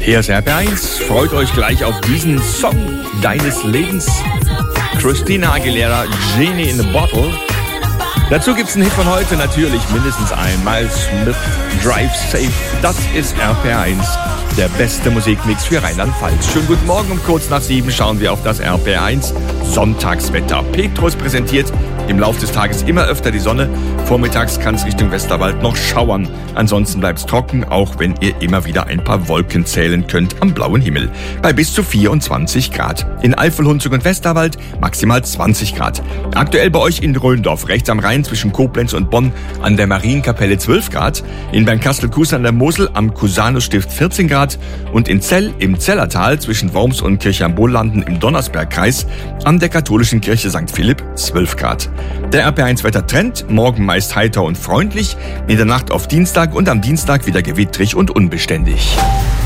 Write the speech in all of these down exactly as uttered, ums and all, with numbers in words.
Hier ist R P R eins. Freut euch gleich auf diesen Song deines Lebens. Christina Aguilera, Genie in a Bottle. Dazu gibt es einen Hit von heute, natürlich mindestens ein. Miles Smith, Drive Safe. Das ist R P R eins, der beste Musikmix für Rheinland-Pfalz. Schönen guten Morgen, um kurz nach sieben schauen wir auf das R P R eins Sonntagswetter. Petrus präsentiert im Laufe des Tages immer öfter die Sonne. Vormittags kann es Richtung Westerwald noch schauern. Ansonsten bleibt es trocken, auch wenn ihr immer wieder ein paar Wolken zählen könnt am blauen Himmel. Bei bis zu vierundzwanzig Grad. In Eifel, Hunsrück und Westerwald maximal zwanzig Grad. Aktuell bei euch in Röndorf, rechts am Rhein zwischen Koblenz und Bonn an der Marienkapelle zwölf Grad. In Bernkastel-Kues an der Mosel am Cusanusstift vierzehn Grad. Und in Zell im Zellertal zwischen Worms und Kirche am Bohlanden im Donnersbergkreis an der katholischen Kirche Sankt Philipp zwölf Grad. Der R P R eins Wettertrend, morgen meist heiter und freundlich, in der Nacht auf Dienstag und am Dienstag wieder gewittrig und unbeständig.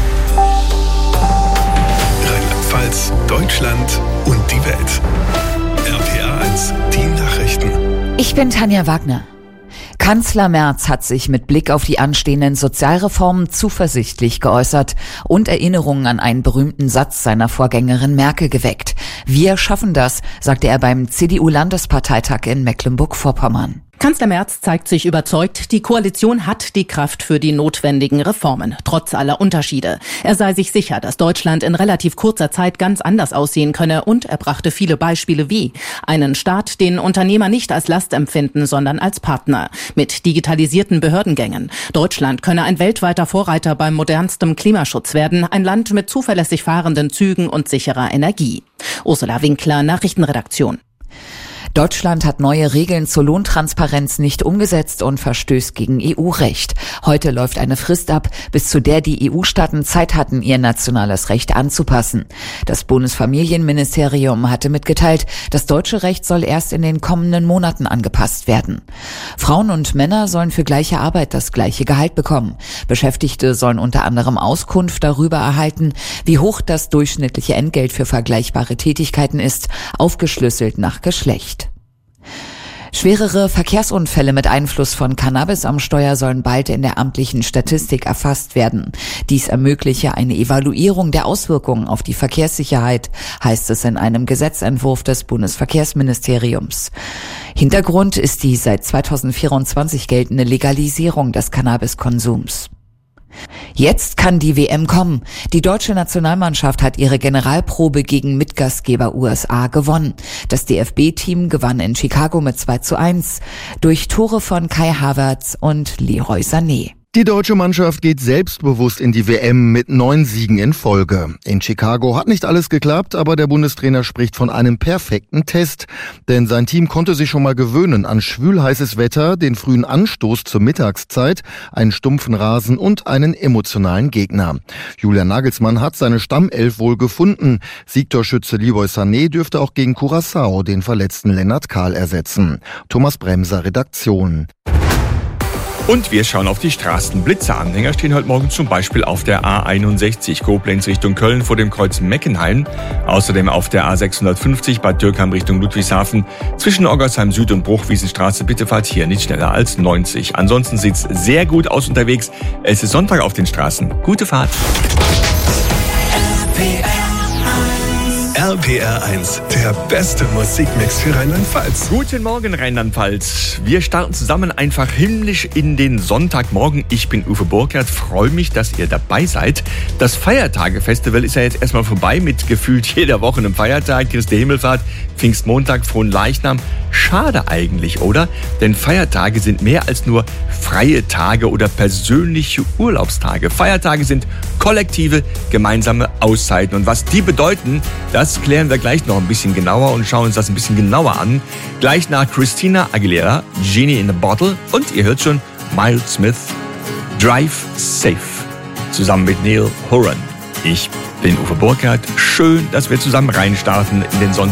Rheinland-Pfalz, Deutschland und die Welt. R P R eins, die Nachrichten. Ich bin Tanja Wagner. Kanzler Merz hat sich mit Blick auf die anstehenden Sozialreformen zuversichtlich geäußert und Erinnerungen an einen berühmten Satz seiner Vorgängerin Merkel geweckt. Wir schaffen das, sagte er beim C D U-Landesparteitag in Mecklenburg-Vorpommern. Kanzler Merz zeigt sich überzeugt, die Koalition hat die Kraft für die notwendigen Reformen, trotz aller Unterschiede. Er sei sich sicher, dass Deutschland in relativ kurzer Zeit ganz anders aussehen könne, und er brachte viele Beispiele wie einen Staat, den Unternehmer nicht als Last empfinden, sondern als Partner, mit digitalisierten Behördengängen. Deutschland könne ein weltweiter Vorreiter beim modernstem Klimaschutz werden, ein Land mit zuverlässig fahrenden Zügen und sicherer Energie. Ursula Winkler, Nachrichtenredaktion. Deutschland hat neue Regeln zur Lohntransparenz nicht umgesetzt und verstößt gegen E U-Recht. Heute läuft eine Frist ab, bis zu der die E U-Staaten Zeit hatten, ihr nationales Recht anzupassen. Das Bundesfamilienministerium hatte mitgeteilt, das deutsche Recht soll erst in den kommenden Monaten angepasst werden. Frauen und Männer sollen für gleiche Arbeit das gleiche Gehalt bekommen. Beschäftigte sollen unter anderem Auskunft darüber erhalten, wie hoch das durchschnittliche Entgelt für vergleichbare Tätigkeiten ist, aufgeschlüsselt nach Geschlecht. Schwerere Verkehrsunfälle mit Einfluss von Cannabis am Steuer sollen bald in der amtlichen Statistik erfasst werden. Dies ermögliche eine Evaluierung der Auswirkungen auf die Verkehrssicherheit, heißt es in einem Gesetzentwurf des Bundesverkehrsministeriums. Hintergrund ist die seit zweitausendvierundzwanzig geltende Legalisierung des Cannabiskonsums. Jetzt kann die W M kommen. Die deutsche Nationalmannschaft hat ihre Generalprobe gegen Mitgastgeber U S A gewonnen. Das D F B-Team gewann in Chicago mit zwei zu eins durch Tore von Kai Havertz und Leroy Sané. Die deutsche Mannschaft geht selbstbewusst in die W M mit neun Siegen in Folge. In Chicago hat nicht alles geklappt, aber der Bundestrainer spricht von einem perfekten Test. Denn sein Team konnte sich schon mal gewöhnen an schwülheißes Wetter, den frühen Anstoß zur Mittagszeit, einen stumpfen Rasen und einen emotionalen Gegner. Julian Nagelsmann hat seine Stammelf wohl gefunden. Siegtorschütze Leroy Sané dürfte auch gegen Curaçao den verletzten Lennart Kahl ersetzen. Thomas Bremser, Redaktion. Und wir schauen auf die Straßen. Blitzeranhänger stehen heute Morgen zum Beispiel auf der A einundsechzig Koblenz Richtung Köln vor dem Kreuz Meckenheim. Außerdem auf der A sechshundertfünfzig Bad Dürkheim Richtung Ludwigshafen. Zwischen Oggersheim Süd und Bruchwiesenstraße bitte fahrt hier nicht schneller als neunzig. Ansonsten sieht's sehr gut aus unterwegs. Es ist Sonntag auf den Straßen. Gute Fahrt. R P R eins, der beste Musikmix für Rheinland-Pfalz. Guten Morgen, Rheinland-Pfalz. Wir starten zusammen einfach himmlisch in den Sonntagmorgen. Ich bin Uwe Burkhardt, freue mich, dass ihr dabei seid. Das Feiertage-Festival ist ja jetzt erstmal vorbei mit gefühlt jeder Woche einem Feiertag. Christi Himmelfahrt, Pfingstmontag, Fronleichnam. Schade eigentlich, oder? Denn Feiertage sind mehr als nur freie Tage oder persönliche Urlaubstage. Feiertage sind kollektive, gemeinsame Auszeiten. Und was die bedeuten, das klären wir gleich noch ein bisschen genauer und schauen uns das ein bisschen genauer an. Gleich nach Christina Aguilera, Genie in a Bottle, und ihr hört schon Miles Smith, Drive Safe, zusammen mit Neil Horan. Ich bin Uwe Burkhardt. Schön, dass wir zusammen reinstarten in den Sonntag.